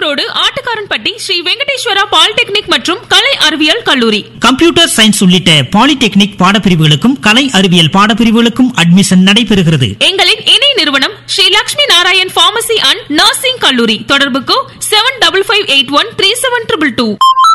Road, Attukaranpatti Sri Venkateswara polytechnic மற்றும் கலை அறிவியல் கல்லூரி. கம்ப்யூட்டர் சயின்ஸ் உள்ளிட்ட பாலிடெக்னிக் பாடப்பிரிவுகளுக்கும் கலை அறிவியல் பாடப்பிரிவுகளுக்கும் அட்மிஷன் நடைபெறுகிறது. எங்களின் இணை நிறுவனம் Sri Lakshmi Narayan pharmacy and nursing கல்லூரி. தொடர்புக்கு 7558137222.